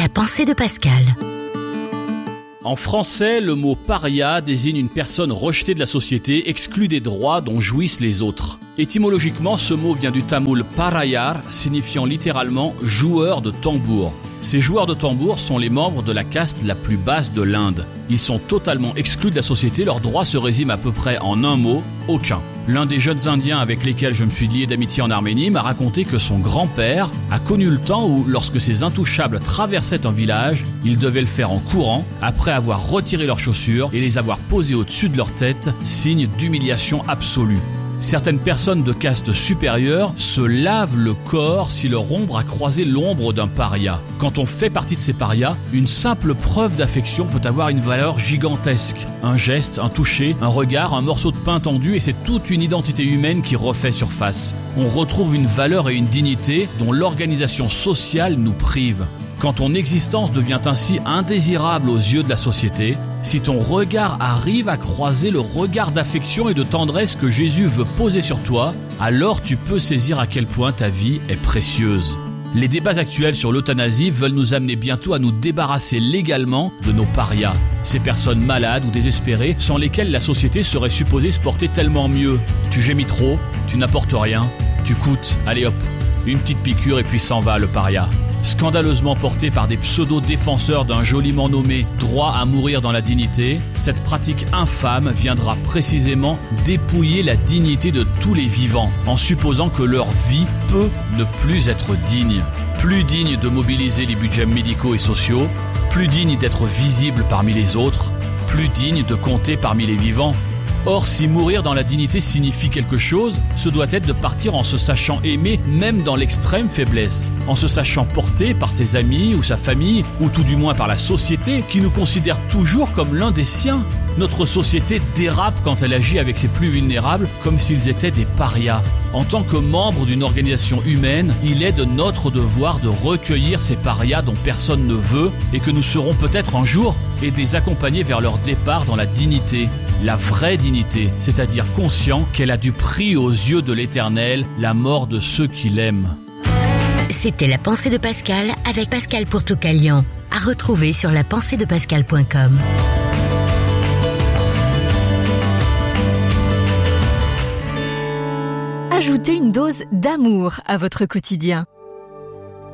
pensée de Pascal. En français, le mot paria désigne une personne rejetée de la société, exclue des droits dont jouissent les autres. Étymologiquement, ce mot vient du tamoul parayar, signifiant littéralement « joueur de tambour ». Ces joueurs de tambour sont les membres de la caste la plus basse de l'Inde. Ils sont totalement exclus de la société, leurs droits se résument à peu près en un mot, aucun. L'un des jeunes Indiens avec lesquels je me suis lié d'amitié en Arménie m'a raconté que son grand-père a connu le temps où, lorsque ces intouchables traversaient un village, ils devaient le faire en courant, après avoir retiré leurs chaussures et les avoir posées au-dessus de leur tête, signe d'humiliation absolue. Certaines personnes de caste supérieure se lavent le corps si leur ombre a croisé l'ombre d'un paria. Quand on fait partie de ces parias, une simple preuve d'affection peut avoir une valeur gigantesque. Un geste, un toucher, un regard, un morceau de pain tendu et c'est toute une identité humaine qui refait surface. On retrouve une valeur et une dignité dont l'organisation sociale nous prive. Quand ton existence devient ainsi indésirable aux yeux de la société, si ton regard arrive à croiser le regard d'affection et de tendresse que Jésus veut poser sur toi, alors tu peux saisir à quel point ta vie est précieuse. Les débats actuels sur l'euthanasie veulent nous amener bientôt à nous débarrasser légalement de nos parias. Ces personnes malades ou désespérées sans lesquelles la société serait supposée se porter tellement mieux. Tu gémis trop, tu n'apportes rien, tu coûtes, allez hop, une petite piqûre et puis s'en va le paria. Scandaleusement porté par des pseudo-défenseurs d'un joliment nommé « droit à mourir dans la dignité », cette pratique infâme viendra précisément dépouiller la dignité de tous les vivants, en supposant que leur vie peut ne plus être digne. Plus digne de mobiliser les budgets médicaux et sociaux, plus digne d'être visible parmi les autres, plus digne de compter parmi les vivants. Or, si mourir dans la dignité signifie quelque chose, ce doit être de partir en se sachant aimé même dans l'extrême faiblesse, en se sachant porté par ses amis ou sa famille, ou tout du moins par la société qui nous considère toujours comme l'un des siens. Notre société dérape quand elle agit avec ses plus vulnérables comme s'ils étaient des parias. En tant que membre d'une organisation humaine, il est de notre devoir de recueillir ces parias dont personne ne veut et que nous serons peut-être un jour et de les accompagner vers leur départ dans la dignité. La vraie dignité, c'est-à-dire conscient qu'elle a du prix aux yeux de l'Éternel, la mort de ceux qui l'aiment. C'était La pensée de Pascal avec Pascal Pourtoukalian, à retrouver sur lapenseedepascal.com. Ajoutez une dose d'amour à votre quotidien.